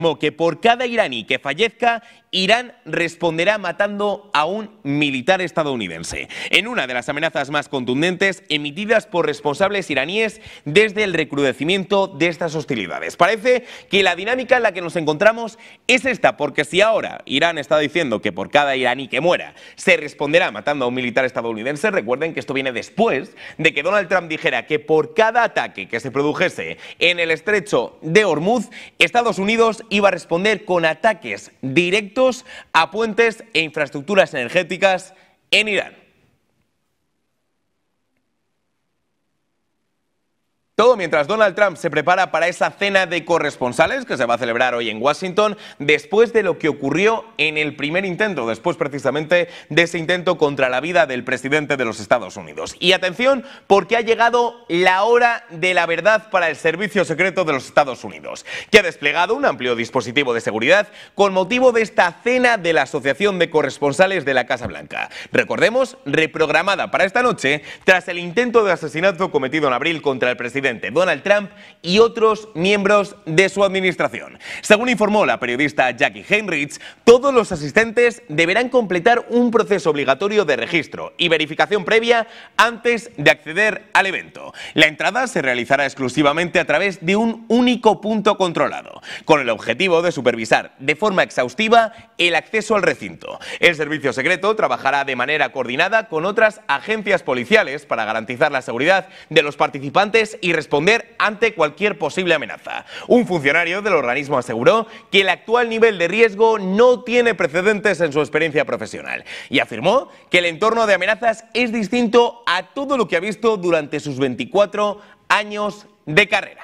que por cada iraní que fallezca, Irán responderá matando a un militar estadounidense, en una de las amenazas más contundentes emitidas por responsables iraníes desde el recrudecimiento de estas hostilidades. Parece que la dinámica en la que nos encontramos es esta, porque si ahora Irán está diciendo que por cada iraní que muera se responderá matando a un militar estadounidense, recuerden que esto viene después de que Donald Trump dijera que por cada ataque que se produjese en el estrecho de Hormuz, Estados Unidos iba a responder con ataques directos a puentes e infraestructuras energéticas en Irán. Todo mientras Donald Trump se prepara para esa cena de corresponsales que se va a celebrar hoy en Washington, después de lo que ocurrió en el primer intento, después precisamente de ese intento contra la vida del presidente de los Estados Unidos. Y atención, porque ha llegado la hora de la verdad para el Servicio Secreto de los Estados Unidos, que ha desplegado un amplio dispositivo de seguridad con motivo de esta cena de la Asociación de Corresponsales de la Casa Blanca. Recordemos, reprogramada para esta noche tras el intento de asesinato cometido en abril contra el presidente Donald Trump y otros miembros de su administración. Según informó la periodista Jackie Heinrich, todos los asistentes deberán completar un proceso obligatorio de registro y verificación previa antes de acceder al evento. La entrada se realizará exclusivamente a través de un único punto controlado, con el objetivo de supervisar de forma exhaustiva el acceso al recinto. El servicio secreto trabajará de manera coordinada con otras agencias policiales para garantizar la seguridad de los participantes y responder ante cualquier posible amenaza. Un funcionario del organismo aseguró que el actual nivel de riesgo no tiene precedentes en su experiencia profesional y afirmó que el entorno de amenazas es distinto a todo lo que ha visto durante sus 24 años de carrera.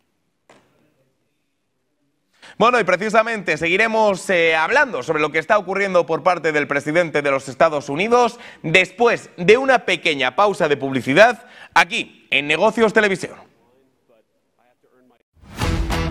Bueno, y precisamente seguiremos hablando sobre lo que está ocurriendo por parte del presidente de los Estados Unidos después de una pequeña pausa de publicidad aquí en Negocios Televisión.